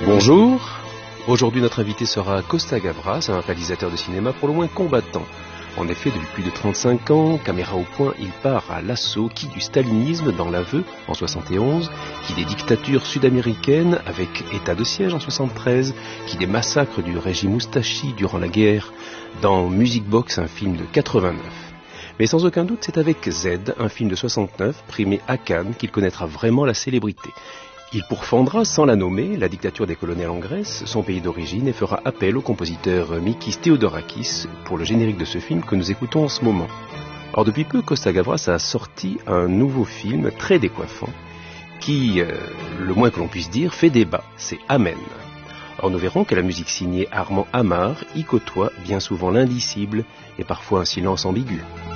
Bonjour, aujourd'hui notre invité sera Costa Gavras, un réalisateur de cinéma pour le moins combattant. En effet, depuis plus de 35 ans, caméra au point, il part à l'assaut qui du stalinisme dans l'aveu en 71, qui des dictatures sud-américaines avec état de siège en 73, qui des massacres du régime Moustachi durant la guerre dans Music Box, un film de 89. Mais sans aucun doute, c'est avec Z, un film de 69, primé à Cannes, qu'il connaîtra vraiment la célébrité. Il pourfendra, sans la nommer, la dictature des colonels en Grèce, son pays d'origine, et fera appel au compositeur Mikis Theodorakis pour le générique de ce film que nous écoutons en ce moment. Or, depuis peu, Costa Gavras a sorti un nouveau film très décoiffant qui, le moins que l'on puisse dire, fait débat, c'est Amen. Or, nous verrons que la musique signée Armand Amar y côtoie bien souvent l'indicible et parfois un silence ambigu.